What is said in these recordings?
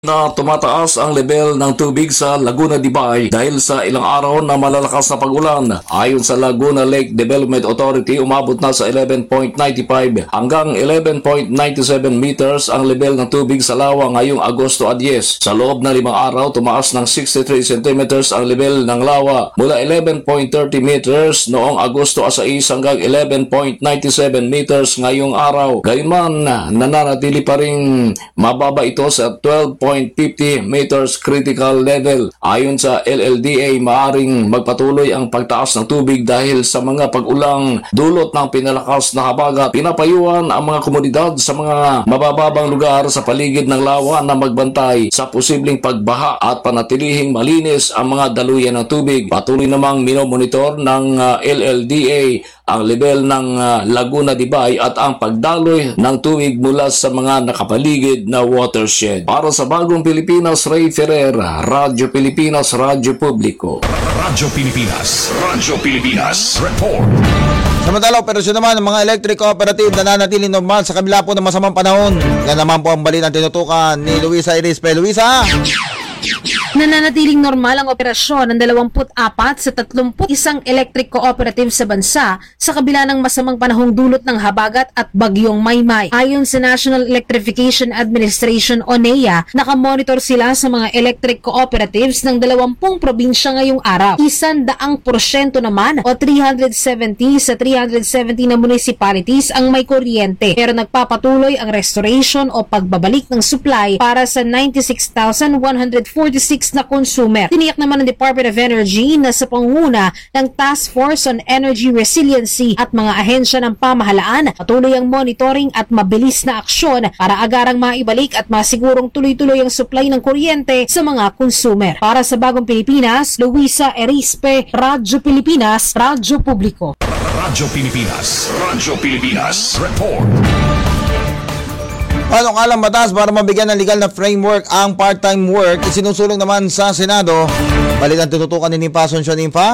Na tumataas ang level ng tubig sa Laguna Dibay dahil sa ilang araw na malalakas na pag-ulan. Ayon sa Laguna Lake Development Authority, umabot na sa 11.95 hanggang 11.97 meters ang level ng tubig sa Lawa ngayong Agosto 10. Sa loob ng 5 araw, tumaas ng 63 centimeters ang level ng Lawa mula 11.30 meters noong Agosto 6 hanggang 11.97 meters ngayong araw. Gayunman, nananatili pa rin mababa ito sa 12.50 meters critical level. Ayon sa LLDA, maaring magpatuloy ang pagtaas ng tubig dahil sa mga pag-ulang dulot ng pinalakas na habagat. Pinapayuhan ang mga komunidad sa mga mabababang lugar sa paligid ng Lawa na magbantay sa posibleng pagbaha at panatilihing malinis ang mga daluyan ng tubig. Patuloy namang minomonitor ng LLDA ang level ng Laguna Dibay at ang pagdaloy ng tubig mula sa mga nakapaligid na watershed. Para sa Bagong Pilipinas, Ray Ferrer, Radyo Pilipinas, Radyo Publiko. Radyo Pilipinas, report. Samantala, operasyon naman ng mga electric cooperative na nanatiling normal sa kabila po ng masamang panahon. Yan naman po ang balitang tinutukan ni Luisa Irispe. Luisa! Nananatiling normal ang operasyon ng 24 sa 31 electric cooperative sa bansa sa kabila ng masamang panahong dulot ng habagat at bagyong Maymay. Ayon sa National Electrification Administration o NEA, nakamonitor sila sa mga electric cooperatives ng 20 probinsya ngayong araw. 100% naman o 370 sa 370 na municipalities ang may kuryente, pero nagpapatuloy ang restoration o pagbabalik ng supply para sa 96,146 na consumer. Tiniyak naman ng Department of Energy na sa pangunguna ng Task Force on Energy Resiliency at mga ahensya ng pamahalaan, patuloy ang monitoring at mabilis na aksyon para agarang maibalik at masigurong tuloy-tuloy ang supply ng kuryente sa mga consumer. Para sa Bagong Pilipinas, Luisa Irispe, Radyo Pilipinas, Radyo Publiko. Radyo Pilipinas, report. Anong alam batas para mabigyan ng legal na framework ang part-time work? Isinusulong naman sa Senado. Balikan tututukan ni Nimpa Asuncion. Nimpa?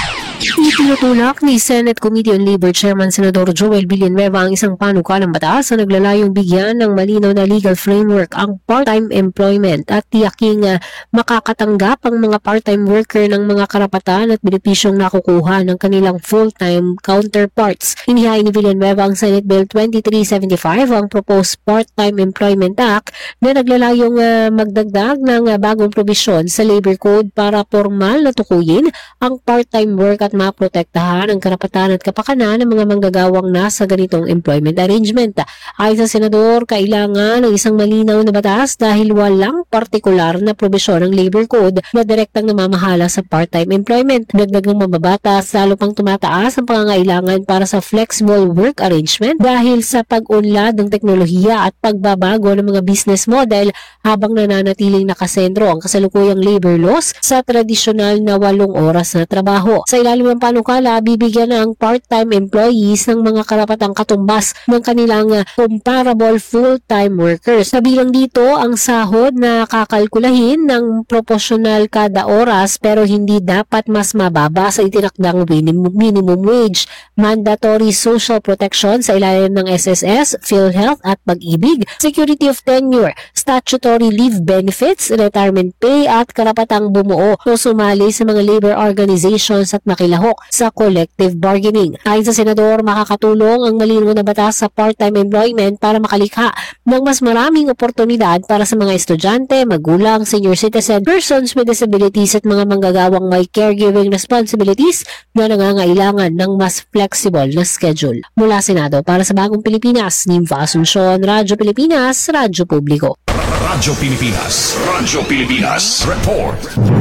Itinutulak ni Senate Committee on Labor Chairman Senador Joel Villanueva ang isang panukalang batas na naglalayong bigyan ng malinaw na legal framework ang part-time employment at tiyaking makakatanggap ang mga part-time worker ng mga karapatan at benepisyong nakukuha ng kanilang full-time counterparts. Inihain ni Villanueva ang Senate Bill 2375, ang Proposed Part-Time Employment Act, na naglalayong magdagdag ng bagong probisyon sa Labor Code para formal na tukuyin ang part-time work at maprotektahan ang karapatan at kapakanan ng mga manggagawang nasa ganitong employment arrangement. Ayon sa Senador, kailangan ng isang malinaw na batas dahil walang partikular na probisyon ng Labor Code na direktang namamahala sa part-time employment. Dagdag ng mababatas, lalo pang tumataas ang pangangailangan para sa flexible work arrangement dahil sa pag-unlad ng teknolohiya at pagbabago ng mga business model habang nananatiling nakasentro ang kasalukuyang labor laws sa tradisyonal na 8 oras na trabaho. Sa ilalim ng panukala, bibigyan ng part-time employees ng mga karapatang katumbas ng kanilang comparable full-time workers. Kabilang dito ang sahod na kakalkulahin ng proporsyonal kada oras pero hindi dapat mas mababa sa itinakdang minimum wage, mandatory social protection sa ilalim ng SSS, PhilHealth at Pag-ibig, security of tenure, statutory leave benefits, retirement pay at karapatang bumuo o sumali sa mga labor organizations at makilahok sa collective bargaining. Ayon sa Senador, makakatulong ang malinaw na batas sa part-time employment para makalikha ng mas maraming oportunidad para sa mga estudyante, magulang, senior citizen, persons with disabilities at mga manggagawang may caregiving responsibilities na nangangailangan ng mas flexible na schedule. Mula Senado, para sa Bagong Pilipinas, Nimpa Asuncion, Radyo Pilipinas, Radyo Publiko. Radyo Pilipinas, report.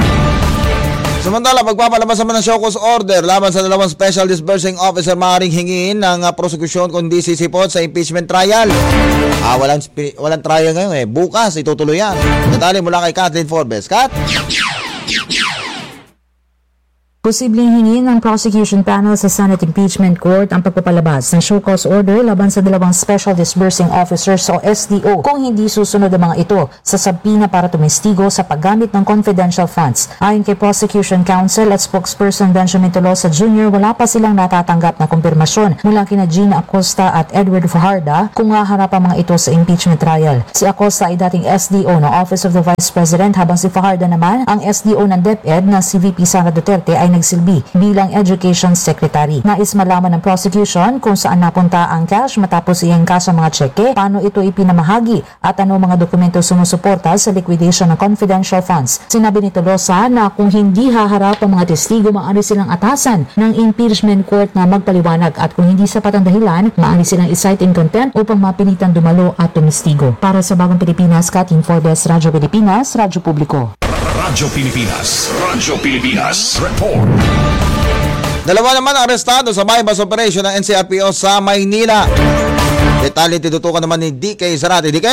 Samantala, pagpapalabas naman ng show cause order laban sa dalawang special disbursing officer, maaaring hingin ng prosecution kundi sisipot sa impeachment trial. Walang trial ngayon bukas itutuloy yan. Detalye mula kay Kathleen Forbes. Kat? Posibleng hingin ng prosecution panel sa Senate Impeachment Court ang pagpapalabas ng show cause order laban sa dalawang Special Disbursing Officers o SDO kung hindi susunod ang mga ito sa sabina para tumestigo sa paggamit ng confidential funds. Ayon kay Prosecution Counsel at spokesperson Benjamin Tolosa Jr., wala pa silang natatanggap na kumpirmasyon mula kina Gina Acosta at Edward Fajarda kung haharap ang mga ito sa impeachment trial. Si Acosta ay dating SDO ng Office of the Vice President habang si Fajarda naman ang SDO ng DepEd na si VP Sara Duterte ay nagsilbi bilang Education Secretary. Nais malaman ng prosecution kung saan napunta ang cash matapos i-encash ang mga tseke, paano ito ipinamahagi at ano mga dokumento sumusuporta sa liquidation ng confidential funds. Sinabi ni Tolosa na kung hindi haharap ang mga testigo, maaari silang atasan ng impeachment court na magpaliwanag at kung hindi sapat ang dahilan, maaari silang i-cite in contempt upang mapilitan dumalo at tumestigo. Para sa Bagong Pilipinas, Katin Forbes, Radyo Pilipinas, Radyo Publiko. Radyo Pilipinas Report. Dalawa naman arestado sa bypass operation ng NCRPO sa Maynila. Detalye titutukan naman ni DK Zarate. DK!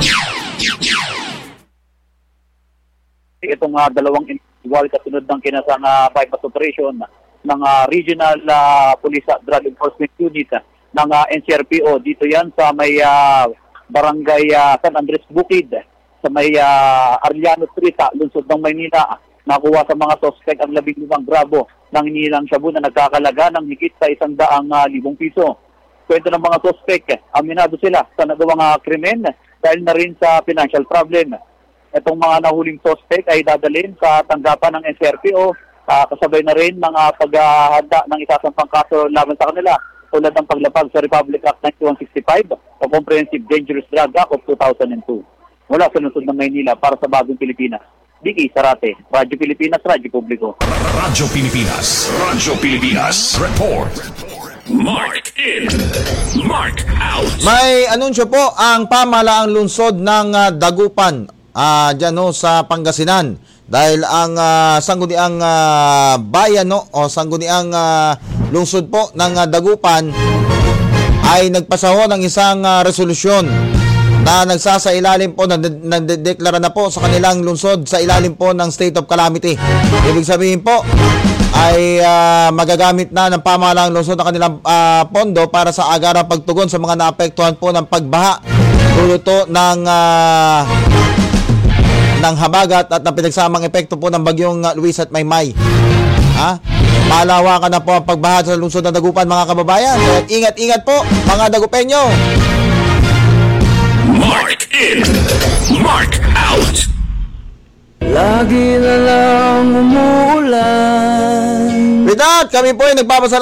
Itong dalawang individual kasunod ng kinasang bypass operation ng Regional Police Drug Enforcement Unit ng NCRPO. Dito yan sa may Barangay San Andres Bukid, sa may Arellano Street, lungsod ng Maynila. Nakuha sa mga suspect ang 15 grabo ng inilang shabu na nagkakalaga ng higit sa 100,000 piso. Kwento ng mga suspect, aminado sila sa nagawang krimen dahil na rin sa financial problem. Itong mga nahuling suspect ay dadalhin sa tanggapan ng NCRPO, kasabay na rin ng paghahanda ng isasampang kaso laban sa kanila tulad ng paglapag sa Republic Act 9165 o Comprehensive Dangerous Drug Act of 2002. Mula sa lungsod ng Maynila para sa Bagong Pilipinas, DK Zarate, Radyo Pilipinas, Radyo Publiko. Radyo Pilipinas Report. Mark in, Mark out. May anunsyo po ang pamahalaang lungsod ng Dagupan dyan sa Pangasinan dahil ang sangguniang bayan o sangguniang lungsod po ng Dagupan ay nagpasaho ng isang resolusyon na nagsasailalim po, nagdeklara na po sa kanilang lungsod sa ilalim po ng state of calamity. Ibig sabihin po ay magagamit na ng pamahalaang lungsod ang kanilang pondo para sa agarang pagtugon sa mga naapektuhan po ng pagbaha dulot ng habagat at ng pinagsamang epekto po ng bagyong Luis at Maymay. Malawakan na po ang pagbaha sa lungsod ng Dagupan, mga kababayan. Kaya ingat-ingat po, mga Dagupenyo. Mark in, Mark out. Lagi na lang umuulan. With that, kami po ay nagpapasalamat